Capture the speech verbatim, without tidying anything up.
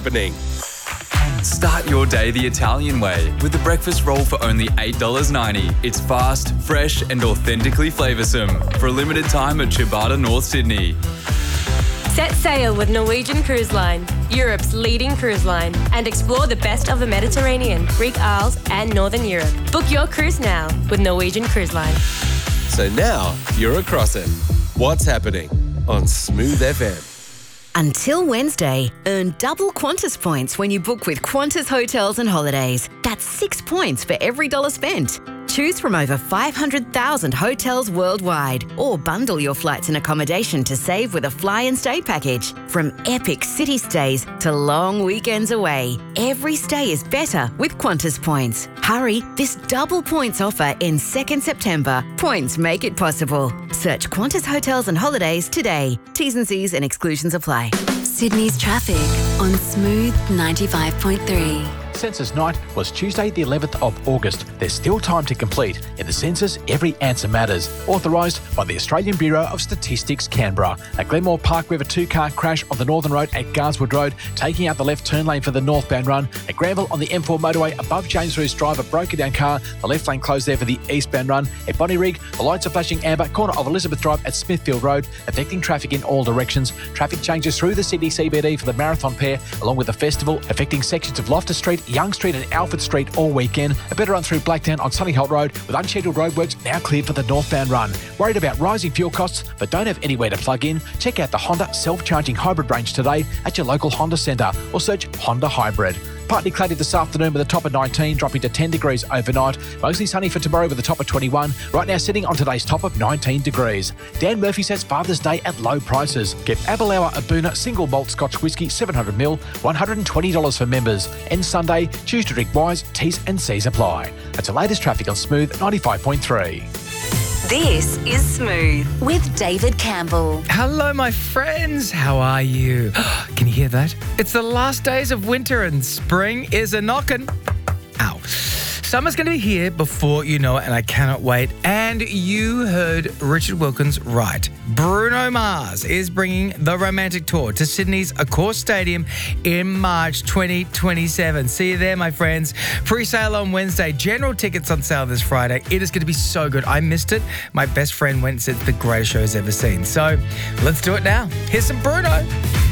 happening. Start your day the Italian way with the breakfast roll for only eight dollars ninety. It's fast, fresh and authentically flavoursome. For a limited time at Ciabatta, North Sydney. Set sail with Norwegian Cruise Line, Europe's leading cruise line, and explore the best of the Mediterranean, Greek Isles and Northern Europe. Book your cruise now with Norwegian Cruise Line. So now you're across it. What's happening on Smooth F M? Until Wednesday, earn double Qantas points when you book with Qantas Hotels and Holidays. That's six points for every dollar spent. Choose from over five hundred thousand hotels worldwide, or bundle your flights and accommodation to save with a fly and stay package. From epic city stays to long weekends away, every stay is better with Qantas points. Hurry, this double points offer ends second September. Points make it possible. Search Qantas Hotels and Holidays today. T's and C's and exclusions apply. Sydney's traffic on Smooth ninety-five point three. Census night was Tuesday the eleventh of August. There's still time to complete. In the census, every answer matters. Authorised by the Australian Bureau of Statistics, Canberra. A Glenmore Park River two-car crash on the Northern Road at Garswood Road, taking out the left turn lane for the northbound run. At Granville on the M four motorway above James Roos Drive, a broken down car. The left lane closed there for the eastbound run. At Bonnyrigg, the lights are flashing amber, corner of Elizabeth Drive at Smithfield Road, affecting traffic in all directions. Traffic changes through the Sydney C B D for the Marathon Pair, along with the festival, affecting sections of Loftus Street, Young Street and Alfred Street all weekend. A better run through Blacktown on Sunnyholt Road, with unscheduled roadworks now cleared for the northbound run. Worried about rising fuel costs but don't have anywhere to plug in? Check out the Honda self-charging hybrid range today at your local Honda centre, or search Honda Hybrid. Partly cloudy this afternoon with a top of nineteen, dropping to ten degrees overnight. Mostly sunny for tomorrow with a top of twenty-one. Right now sitting on today's top of nineteen degrees. Dan Murphy says Father's Day at low prices. Get Aberlour Abuna single malt Scotch whisky seven hundred mil, one hundred twenty dollars for members. And Sunday, choose to drink wise, T's and C's apply. That's the latest traffic on Smooth ninety-five point three. This is Smooth with David Campbell. Hello, my friends. How are you? Can you hear that? It's the last days of winter and spring is a knockin'. Ow. Summer's going to be here before you know it, and I cannot wait. And you heard Richard Wilkins right. Bruno Mars is bringing the Romantic Tour to Sydney's Accor Stadium in March twenty twenty-seven. See you there, my friends. Pre-sale on Wednesday. General tickets on sale this Friday. It is going to be so good. I missed it. My best friend went and said it's the greatest show he's ever seen. So let's do it now. Here's some Bruno.